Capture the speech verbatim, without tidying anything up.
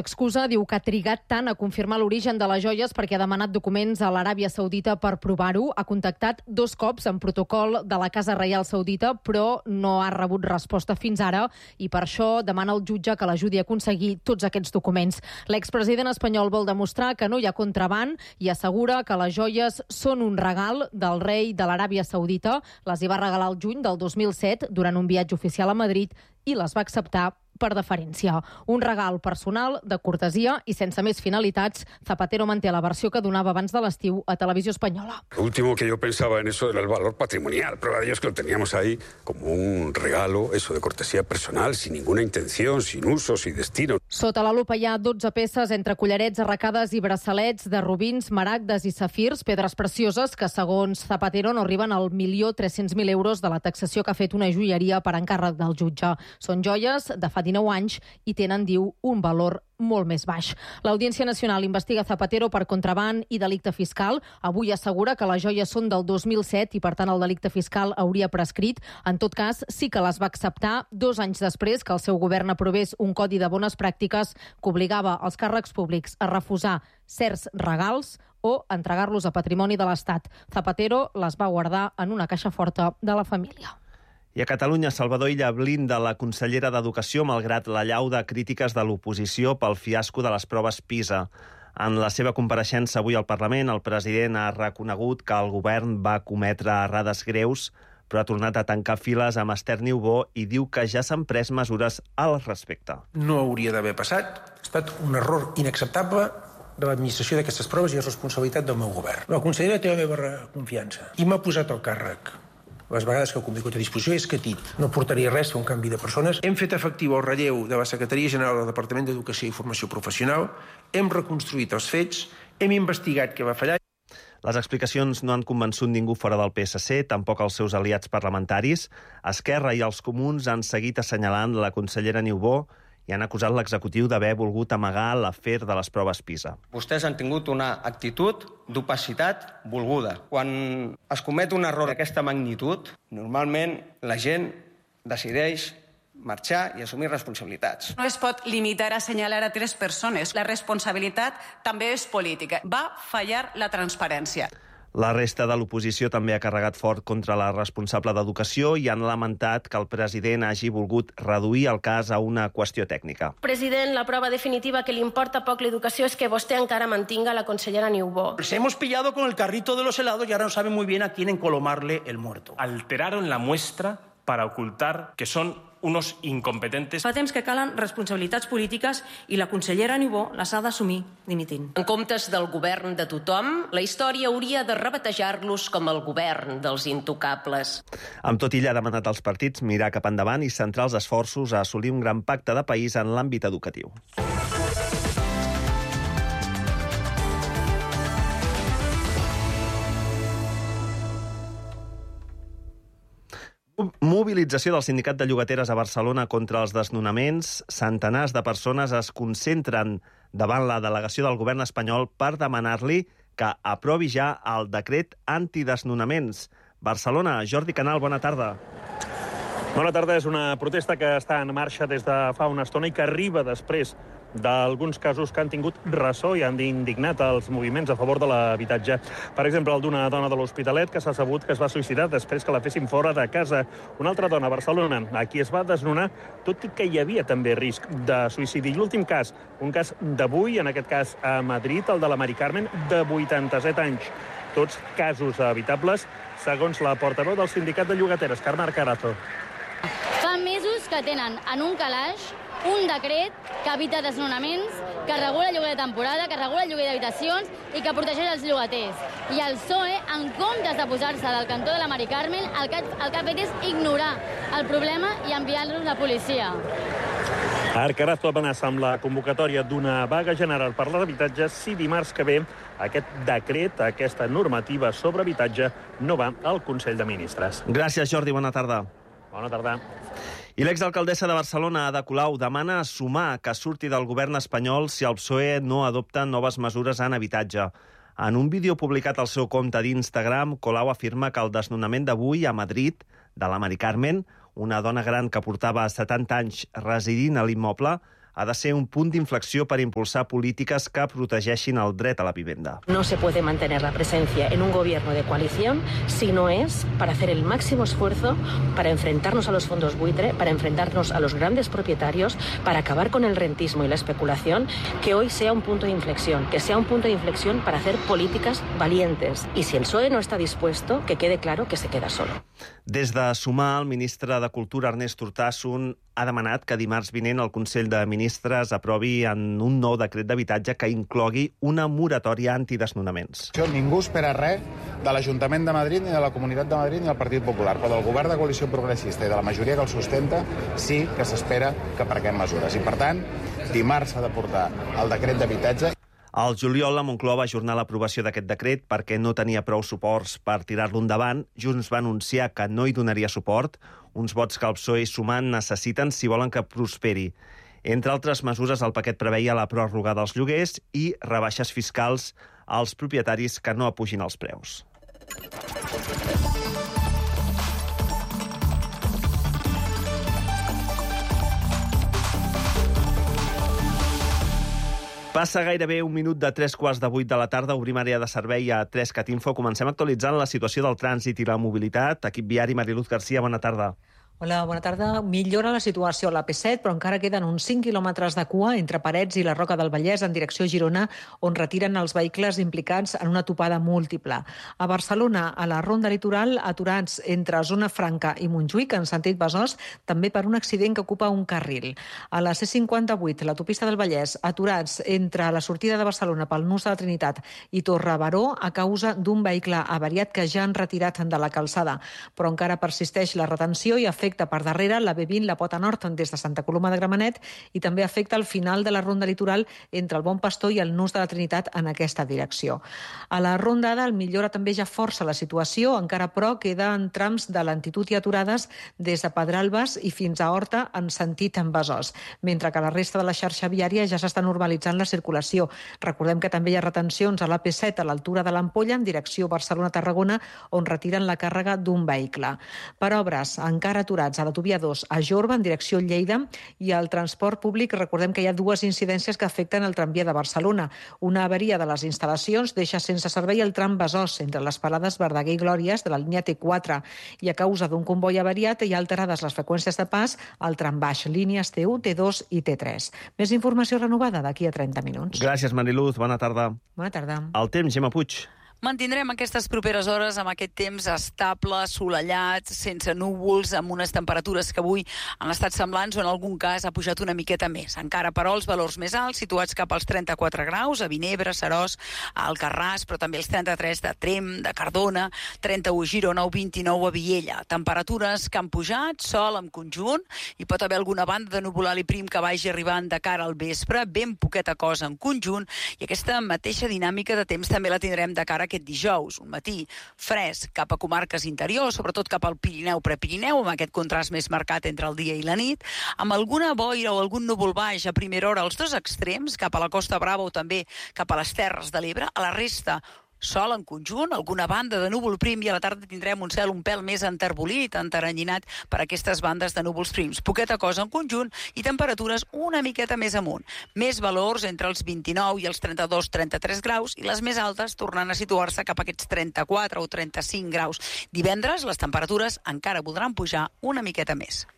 excusa, diu que ha trigat tant a confirmar l'origen de les joies perquè ha demanat documents a l'Aràbia Saudita per provar-ho. Ha contactat dos cops en protocol de la Casa Reial Saudita, però no ha rebut resposta fins ara i per això demana al jutge que l'ajudi a aconseguir tots aquests documents. L'expresident espanyol vol demostrar que no hi ha contraban i assegura que les joies són un regal del rei de l'Aràbia Saudita. Les hi va regalar el juny del dos mil set durant un viatge oficial a Madrid i les va acceptar per deferència. Un regal personal, de cortesia i sense més finalitats. Zapatero manté la versió que donava abans de l'estiu a Televisió Espanyola. Lo último que yo pensaba en eso era el valor patrimonial. Prueba de ello es que lo teníamos ahí como un regalo, eso de cortesía personal, sin ninguna intención, sin uso, sin destino. Sota la lupa hi ha dotze peces entre collarets, arracades i braçalets de rubins, maragdes i safirs, pedres precioses que, segons Zapatero, no arriben al milió tres-cents mil euros de la taxació que ha fet una joieria per encàrrec del jutge. Són joies de fa dinou anys i tenen, diu, un valor molt més baix. L'Audiència Nacional investiga Zapatero per contraban i delicte fiscal. Avui assegura que les joies són del dos mil set i, per tant, el delicte fiscal hauria prescrit. En tot cas, sí que les va acceptar dos anys després que el seu govern aprovés un codi de bones pràctiques que obligava els càrrecs públics a refusar certs regals o entregar-los a patrimoni de l'Estat. Zapatero les va guardar en una caixa forta de la família. I a Catalunya, Salvador Illa blinda la consellera d'Educació malgrat l'allau de crítiques de l'oposició pel fiasco de les proves PISA. En la seva compareixença avui al Parlament, el president ha reconegut que el govern va cometre errades greus, però ha tornat a tancar files amb Esther Niubó i diu que ja s'han pres mesures al respecte. No hauria d'haver passat. Ha estat un error inacceptable de l'administració d'aquestes proves i és responsabilitat del meu govern. La consellera té la meva confiança i m'ha posat al càrrec. Les vegades que el convidat a disposició és que tit. No portaria res fer un canvi de persones. Hem fet efectiu el relleu de la Secretaria General del Departament d'Educació i Formació Professional, hem reconstruït els fets, hem investigat què va fallar. Les explicacions no han convençut ningú fora del P S C, tampoc els seus aliats parlamentaris. Esquerra i els comuns han seguit assenyalant la consellera Niubó i han acusat l'executiu d'haver volgut amagar l'afer de les proves PISA. Vostès han tingut una actitud d'opacitat volguda. Quan es comet un error d'aquesta magnitud, normalment la gent decideix marxar i assumir responsabilitats. No es pot limitar a assenyalar a tres persones. La responsabilitat també és política. Va fallar la transparència. La resta de l'oposició també ha carregat fort contra la responsable d'Educació i han lamentat que el president hagi volgut reduir el cas a una qüestió tècnica. President, la prova definitiva que li importa poc l'educació és que vostè encara mantinga la consellera Niubó. Se hemos pillado con el carrito de los helados y ahora no saben muy bien a quién encolomarle el muerto. Alteraron la muestra para ocultar que son unos incompetentes. Fa temps que calen responsabilitats polítiques i la consellera Niubó les ha d'assumir dimitint. En comptes del govern de tothom, la història hauria de rebatejar-los com el govern dels intocables. Amb tot, Illa ha demanat als partits mirar cap endavant i centrar els esforços a assolir un gran pacte de país en l'àmbit educatiu. Mobilització del Sindicat de Llogateres a Barcelona contra els desnonaments. Centenars de persones es concentren davant la delegació del govern espanyol per demanar-li que aprovi ja el decret antidesnonaments. Barcelona, Jordi Canal, bona tarda. Bona tarda. És una protesta que està en marxa des de fa una estona i que arriba després d'alguns casos que han tingut ressò i han indignat els moviments a favor de l'habitatge. Per exemple, el d'una dona de l'Hospitalet que s'ha sabut que es va suïcidar després que la fessin fora de casa. Una altra dona a Barcelona, a qui es va desnonar, tot i que hi havia també risc de suïcidi. I l'últim cas, un cas d'avui, en aquest cas a Madrid, el de la Mari Carmen, de vuitanta-set anys. Tots casos habitables, segons la portaveu del Sindicat de Llogateres, Carme Arcarazo. Fa mesos que tenen en un calaix un decret que evita desnonaments, que regula el lloguer de temporada, que regula el lloguer d'habitacions i que protegeix els llogaters. I el P S O E, en comptes de posar-se del cantó de la Mari Carmen, el que, el que ha fet és ignorar el problema i enviar-los la policia. Arcarazo amenaça amb la convocatòria d'una vaga general per l'habitatge si dimarts que ve aquest decret, aquesta normativa sobre habitatge, no va al Consell de Ministres. Gràcies, Jordi. Bona tarda. Bona tarda. I l'exalcaldessa de Barcelona, Ada Colau, demana sumar que surti del govern espanyol si el P S O E no adopta noves mesures en habitatge. En un vídeo publicat al seu compte d'Instagram, Colau afirma que el desnonament d'avui a Madrid, de la Mari Carmen, una dona gran que portava setanta anys residint a l'immoble, ha de ser un punt d'inflexió per impulsar polítiques que protegeixin el dret a la vivenda. No se puede mantener la presencia en un gobierno de coalición si no es para hacer el máximo esfuerzo para enfrentarnos a los fondos buitre, para enfrentarnos a los grandes propietarios, para acabar con el rentismo y la especulación, que hoy sea un punto de inflexión, que sea un punto de inflexión para hacer políticas valientes. Y si el P S O E no está dispuesto, que quede claro que se queda solo. Des de Sumar, el ministre de Cultura, Ernest Urtasun, ha demanat que dimarts vinent el Consell de Ministres aprovi en un nou decret d'habitatge que inclogui una moratòria antidesnonaments. Ningú espera res de l'Ajuntament de Madrid, ni de la Comunitat de Madrid, ni del Partit Popular, però del govern de coalició progressista i de la majoria que el sustenta sí que s'espera que prenguem mesures. I, per tant, dimarts s'ha de portar el decret d'habitatge. Al juliol, la Moncloa va ajornar l'aprovació d'aquest decret perquè no tenia prou suports per tirar-lo endavant. Junts va anunciar que no hi donaria suport, uns vots que el P S O E i Sumar necessiten si volen que prosperi. Entre altres mesures, el paquet preveia la pròrroga dels lloguers i rebaixes fiscals als propietaris que no apugin els preus. Passa gairebé un minut de tres quarts de vuit de la tarda. Obrim àrea de servei a tres cat info. Comencem actualitzant la situació del trànsit i la mobilitat. Equip viari, Mariluz Garcia, bona tarda. Hola, bona tarda. Millora la situació a la P set, però encara queden uns cinc quilòmetres de cua entre Parets i la Roca del Vallès en direcció a Girona, on retiren els vehicles implicats en una topada múltiple. A Barcelona, a la Ronda Litoral, aturats entre Zona Franca i Montjuïc, en sentit Besòs, també per un accident que ocupa un carril. A la C cinquanta-vuit, l'autopista del Vallès, aturats entre la sortida de Barcelona pel Nus de la Trinitat i Torre-Baró a causa d'un vehicle avariat que ja han retirat de la calçada. Però encara persisteix la retenció i afecta afecta per darrere la B vint, la Pota Nord, des de Santa Coloma de Gramenet, i també afecta el final de la Ronda Litoral entre el Bon Pastor i el Nus de la Trinitat en aquesta direcció. A la Ronda A dalt millora també ja força la situació, encara però queden trams de lentitud i aturades des de Pedralbes i fins a Horta en sentit en Besòs, mentre que la resta de la xarxa viària ja s'està normalitzant la circulació. Recordem que també hi ha retencions a l'A P set a l'altura de l'Ampolla en direcció Barcelona-Tarragona, on retiren la càrrega d'un vehicle. Per obres, encara aturats a l'autovia dos a Jorba en direcció Lleida, i al transport públic recordem que hi ha dues incidències que afecten el tramvia de Barcelona. Una avaria de les instal·lacions deixa sense servei el tram Besòs entre les parades Verdaguer i Glòries de la línia T quatre, i a causa d'un comboi avariat hi ha alterades les freqüències de pas al tram baix, línies T u, T dos i T tres. Més informació renovada d'aquí a trenta minuts. Gràcies, Mariluz. Bona tarda. Bona tarda. El temps, Gemma Puig. Mantindrem aquestes properes hores amb aquest temps estable, assolellat, sense núvols, amb unes temperatures que avui han estat semblants o en algun cas ha pujat una miqueta més. Encara, però, els valors més alts, situats cap als trenta-quatre graus, a Vinebre, Seròs, a Alcarràs, però també els trenta-tres de Trem, de Cardona, trenta-u a Girona o vint-i-nou a Viella. Temperatures que han pujat, sol en conjunt, i pot haver alguna banda de nuvolal i prim que vagi arribant de cara al vespre, ben poqueta cosa en conjunt, i aquesta mateixa dinàmica de temps també la tindrem de cara aquest dijous, un matí fresc cap a comarques interiors, sobretot cap al Pirineu-Prepirineu, amb aquest contrast més marcat entre el dia i la nit, amb alguna boira o algun núvol baix a primera hora als dos extrems, cap a la Costa Brava o també cap a les Terres de l'Ebre. A la resta, sol en conjunt, alguna banda de núvol prim, i a la tarda tindrem un cel un pèl més enterbolit, enteranyinat per aquestes bandes de núvols prims. Poqueta cosa en conjunt i temperatures una miqueta més amunt. Més valors entre els vint-i-nou i els trenta-dos trenta-tres graus, i les més altes tornant a situar-se cap a aquests trenta-quatre o trenta-cinc graus. Divendres les temperatures encara voldran pujar una miqueta més.